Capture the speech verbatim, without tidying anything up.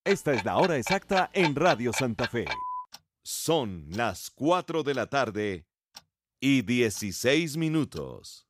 Esta es la hora exacta en Radio Santa Fe. Son las cuatro de la tarde y dieciséis minutos.